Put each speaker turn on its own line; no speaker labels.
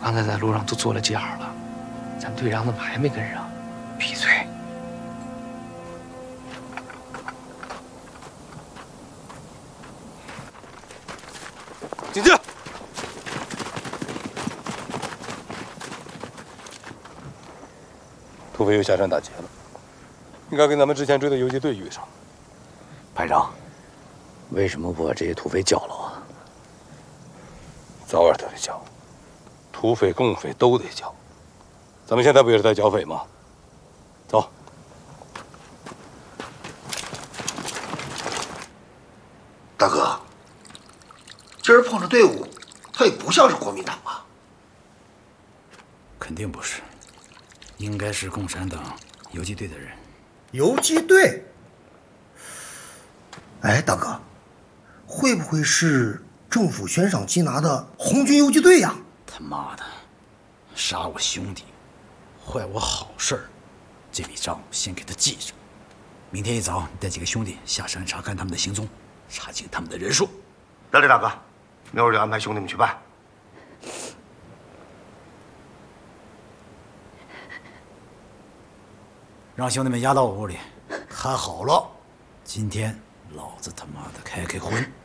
刚才在路上都做了记号了，咱队长怎么还没跟上？闭嘴！
警戒！土匪又下山打劫了，应该跟咱们之前追的游击队遇上。
排长，为什么不把这些土匪缴了啊？
早晚都得缴，土匪、共匪都得缴。咱们现在不也是在剿匪吗？走。
大哥，今儿碰着队伍，他也不像是国民党吧？
肯定不是，应该是共产党游击队的人。
游击队？哎，大哥，会不会是政府悬赏缉拿的红军游击队呀？
他妈的，杀我兄弟，坏我好事儿，这笔账先给他记着。明天一早，你带几个兄弟下山查看他们的行踪，查清他们的人数。
得嘞，大哥，明儿就安排兄弟们去办。
让兄弟们押到我屋里，看好了，今天老子他妈的开荤。